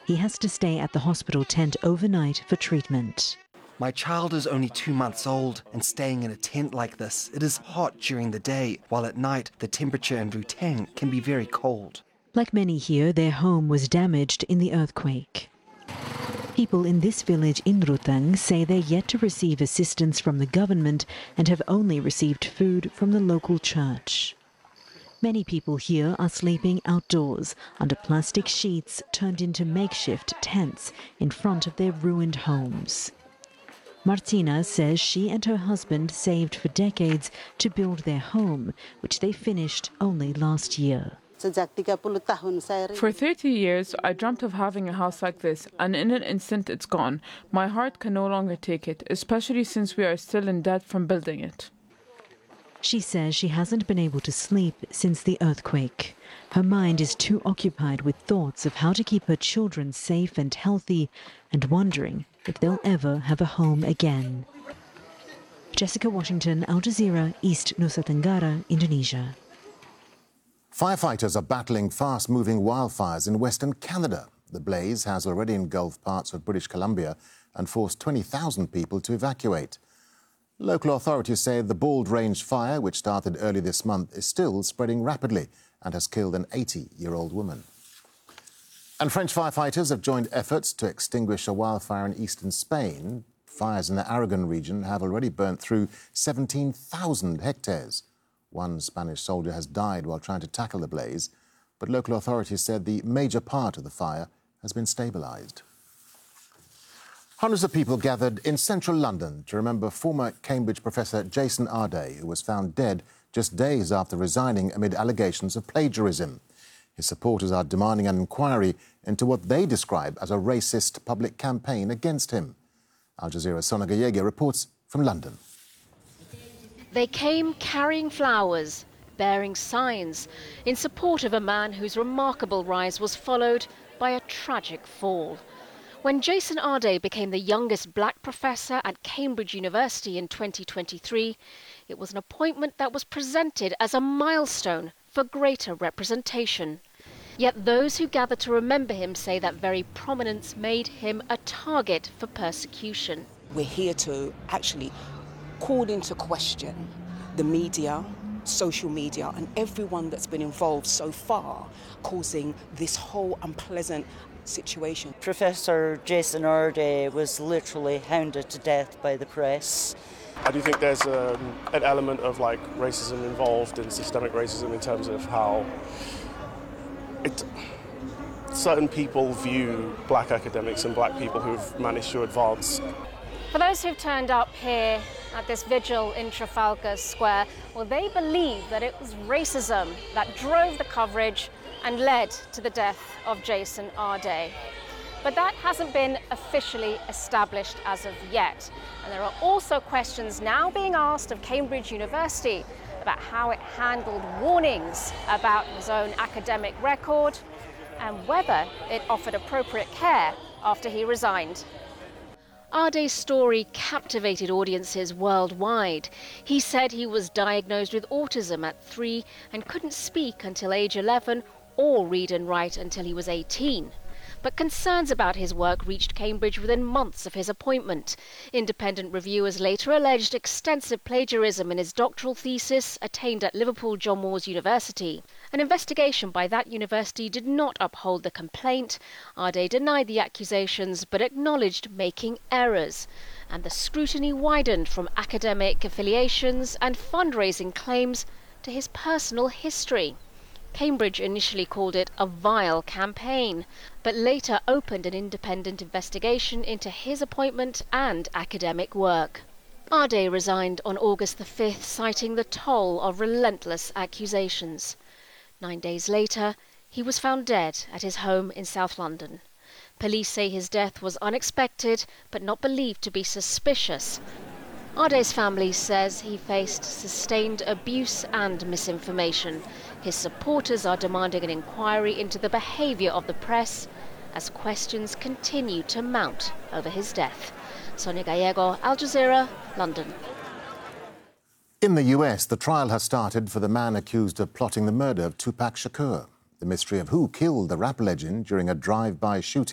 He has to stay at the hospital tent overnight for treatment. My child is only 2 months old and staying in a tent like this. It is hot during the day, while at night the temperature in Ruteng can be very cold. Like many here, their home was damaged in the earthquake. People in this village in Ruteng say they're yet to receive assistance from the government and have only received food from the local church. Many people here are sleeping outdoors under plastic sheets turned into makeshift tents in front of their ruined homes. Martina says she and her husband saved for decades to build their home, which they finished only last year. For 30 years, I dreamt of having a house like this, and in an instant it's gone. My heart can no longer take it, especially since we are still in debt from building it. She says she hasn't been able to sleep since the earthquake. Her mind is too occupied with thoughts of how to keep her children safe and healthy and wondering if they'll ever have a home again. Jessica Washington, Al Jazeera, East Nusa Tenggara, Indonesia. Firefighters are battling fast-moving wildfires in Western Canada. The blaze has already engulfed parts of British Columbia and forced 20,000 people to evacuate. Local authorities say the Bald Range fire, which started early this month, is still spreading rapidly and has killed an 80-year-old woman. And French firefighters have joined efforts to extinguish a wildfire in eastern Spain. Fires in the Aragon region have already burnt through 17,000 hectares. One Spanish soldier has died while trying to tackle the blaze, but local authorities said the major part of the fire has been stabilised. Hundreds of people gathered in central London to remember former Cambridge professor Jason Arday, who was found dead just days after resigning amid allegations of plagiarism. His supporters are demanding an inquiry into what they describe as a racist public campaign against him. Al Jazeera's Sona Gallego reports from London. They came carrying flowers, bearing signs, in support of a man whose remarkable rise was followed by a tragic fall. When Jason Arday became the youngest black professor at Cambridge University in 2023, it was an appointment that was presented as a milestone for greater representation. Yet those who gathered to remember him say that very prominence made him a target for persecution. We're here to actually call into question the media, social media, and everyone that's been involved so far, causing this whole unpleasant situation. Professor Jason Arday was literally hounded to death by the press. I do think there's an element of racism involved in systemic racism in terms of how certain people view black academics and black people who've managed to advance. For those who've turned up here at this vigil in Trafalgar Square, well, they believe that it was racism that drove the coverage and led to the death of Jason Arday. But that hasn't been officially established as of yet. And there are also questions now being asked of Cambridge University about how it handled warnings about his own academic record and whether it offered appropriate care after he resigned. Arday's story captivated audiences worldwide. He said he was diagnosed with autism at 3 and couldn't speak until age 11 or read and write until he was 18. But concerns about his work reached Cambridge within months of his appointment. Independent reviewers later alleged extensive plagiarism in his doctoral thesis attained at Liverpool John Moores University. An investigation by that university did not uphold the complaint. Arday denied the accusations but acknowledged making errors. And the scrutiny widened from academic affiliations and fundraising claims to his personal history. Cambridge initially called it a vile campaign, but later opened an independent investigation into his appointment and academic work. Arday resigned on August the 5th, citing the toll of relentless accusations. 9 days later, he was found dead at his home in South London. Police say his death was unexpected, but not believed to be suspicious. Arday's family says he faced sustained abuse and misinformation. His supporters are demanding an inquiry into the behaviour of the press as questions continue to mount over his death. Sonia Gallego, Al Jazeera, London. In the US, the trial has started for the man accused of plotting the murder of Tupac Shakur. The mystery of who killed the rap legend during a drive-by shooting